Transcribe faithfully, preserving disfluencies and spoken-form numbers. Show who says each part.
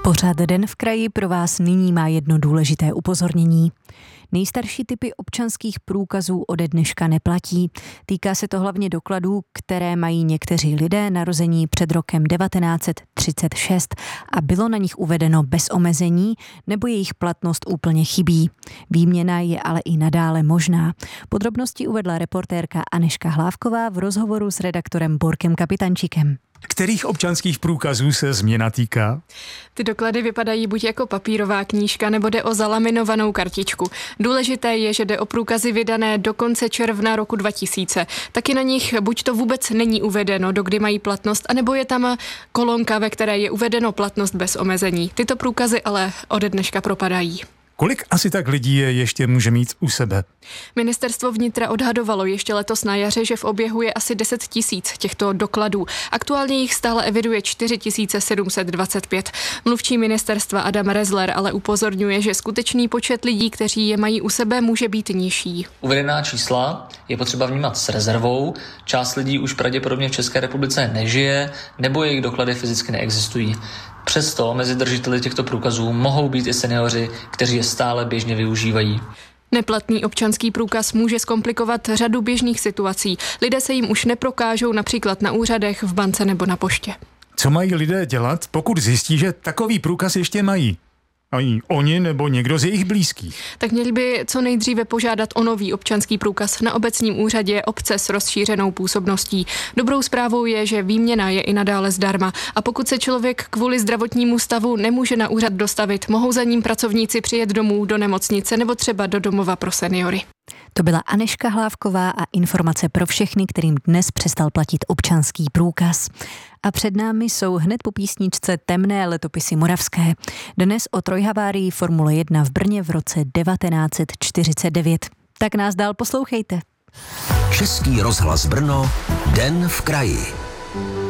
Speaker 1: Pořad Den v kraji pro vás nyní má jedno důležité upozornění. Nejstarší typy občanských průkazů ode dneška neplatí. Týká se to hlavně dokladů, které mají někteří lidé narození před rokem devatenáct set třicet šest a bylo na nich uvedeno bez omezení, nebo jejich platnost úplně chybí. Výměna je ale i nadále možná. Podrobnosti uvedla reportérka Anežka Hlávková v rozhovoru s redaktorem Borkem Kapitančíkem.
Speaker 2: Kterých občanských průkazů se změna týká?
Speaker 3: Ty doklady vypadají buď jako papírová knížka, nebo jde o zalaminovanou kartičku. Důležité je, že jde o průkazy vydané do konce června roku dva tisíce. Taky na nich buď to vůbec není uvedeno, dokdy mají platnost, anebo je tam kolonka, ve které je uvedeno platnost bez omezení. Tyto průkazy ale ode dneška propadají.
Speaker 2: Kolik asi tak lidí je ještě může mít u sebe?
Speaker 3: Ministerstvo vnitra odhadovalo ještě letos na jaře, že v oběhu je asi deset tisíc těchto dokladů. Aktuálně jich stále eviduje čtyři tisíce sedm set dvacet pět. Mluvčí ministerstva Adam Rezler ale upozorňuje, že skutečný počet lidí, kteří je mají u sebe, může být nižší.
Speaker 4: Uvedená čísla je potřeba vnímat s rezervou. Část lidí už pravděpodobně v České republice nežije, nebo jejich doklady fyzicky neexistují. Přesto mezi držiteli těchto průkazů mohou být i seniori, kteří je stále běžně využívají.
Speaker 3: Neplatný občanský průkaz může zkomplikovat řadu běžných situací. Lidé se jim už neprokážou například na úřadech, v bance nebo na poště.
Speaker 2: Co mají lidé dělat, pokud zjistí, že takový průkaz ještě mají? Ani oni nebo někdo z jejich blízkých?
Speaker 3: Tak měli by co nejdříve požádat o nový občanský průkaz na obecním úřadě obce s rozšířenou působností. Dobrou zprávou je, že výměna je i nadále zdarma a pokud se člověk kvůli zdravotnímu stavu nemůže na úřad dostavit, mohou za ním pracovníci přijet domů do nemocnice nebo třeba do domova pro seniory.
Speaker 1: To byla Anežka Hlávková a informace pro všechny, kterým dnes přestal platit občanský průkaz. A před námi jsou hned po písničce Temné letopisy moravské. Dnes o trojhavárii Formule jedna v Brně v roce devatenáct set čtyřicet devět. Tak nás dál poslouchejte.
Speaker 5: Český rozhlas Brno, Den v kraji.